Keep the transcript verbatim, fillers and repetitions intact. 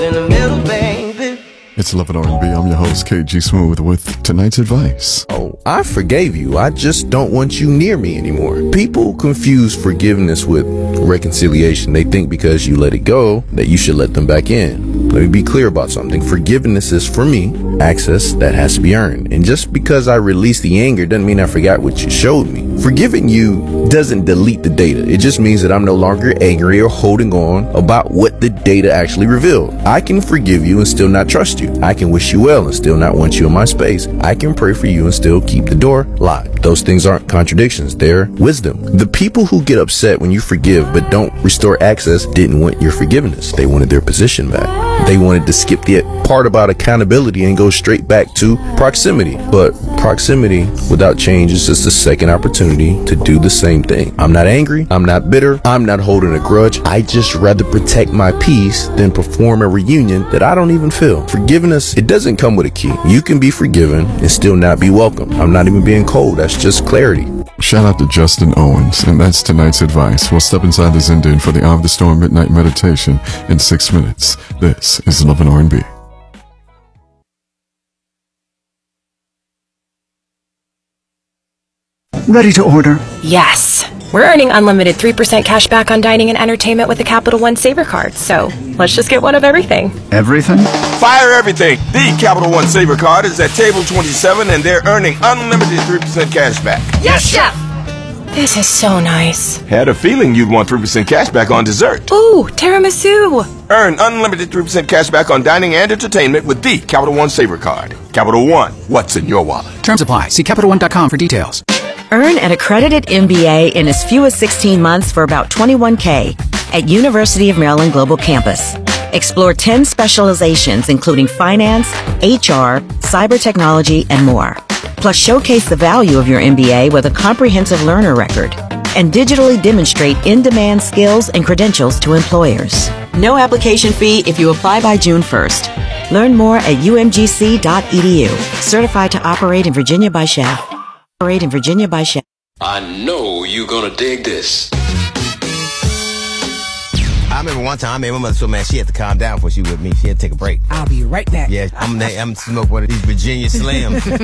In the middle, baby. It's Love and R and B. I'm your host, K G Smooth, with tonight's advice. Oh, I forgave you. I just don't want you near me anymore. People confuse forgiveness with reconciliation. They think because you let it go that you should let them back in. Let me be clear about something. Forgiveness is, for me, access that has to be earned. And just because I released the anger doesn't mean I forgot what you showed me. Forgiving you doesn't delete the data. It just means that I'm no longer angry or holding on about what the data actually revealed. I can forgive you and still not trust you. I can wish you well and still not want you in my space. I can pray for you and still keep the door locked. Those things aren't contradictions. They're wisdom. The people who get upset when you forgive but don't restore access didn't want your forgiveness. They wanted their position back. They wanted to skip the part about accountability and go straight back to proximity. But proximity without change is just a second opportunity to do the same thing. I'm not angry. I'm not bitter. I'm not holding a grudge. I just rather protect my peace than perform a reunion that I don't even feel. Forgiveness, it doesn't come with a key. You can be forgiven and still not be welcome. I'm not even being cold. That's just clarity. Shout out to Justin Owens, and that's tonight's advice. We'll step inside the Zen for the Eye of the Storm Midnight Meditation in six minutes. This is Love and R and B. Ready to order? Yes. We're earning unlimited three percent cash back on dining and entertainment with the Capital One Saver card, so let's just get one of everything. Everything? Fire everything! The Capital One Saver card is at table twenty-seven and they're earning unlimited three percent cash back. Yes, Chef! This is so nice. Had a feeling you'd want three percent cash back on dessert. Ooh, tiramisu! Earn unlimited three percent cash back on dining and entertainment with the Capital One Saver card. Capital One, what's in your wallet? Terms apply. See Capital One dot com for details. Earn an accredited M B A in as few as sixteen months for about twenty-one K at University of Maryland Global Campus. Explore ten specializations including finance, H R, cyber technology, and more. Plus showcase the value of your M B A with a comprehensive learner record and digitally demonstrate in-demand skills and credentials to employers. No application fee if you apply by June first. Learn more at U M G C dot E D U. Certified to operate in Virginia by S H A F. Operate in Virginia by S H A F. I know you're gonna dig this. I remember one time, man, my mother told me, man, she had to calm down before she with me. She had to take a break. I'll be right back. Yeah, I'm, I'm smoke one of these Virginia Slims.